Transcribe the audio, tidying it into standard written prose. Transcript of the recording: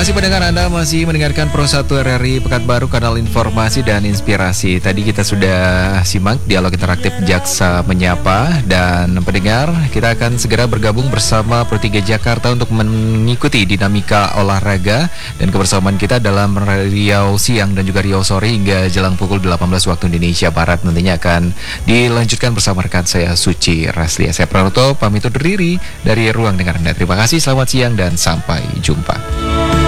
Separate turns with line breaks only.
kasih pendengar, Anda masih mendengarkan Pro 1 RRI Pekanbaru, kanal informasi dan inspirasi. Tadi kita sudah simak dialog interaktif Jaksa Menyapa. Dan pendengar, kita akan segera bergabung bersama Pro 3 Jakarta untuk mengikuti dinamika olahraga dan kebersamaan kita dalam Riau Siang dan juga Riau Sore hingga jelang pukul 18 waktu Indonesia Barat. Nantinya akan dilanjutkan bersama rekan saya Suci Raslia. Saya Pranoto pamit undur diri dari ruang dengar Anda. Terima kasih, selamat siang dan sampai jumpa.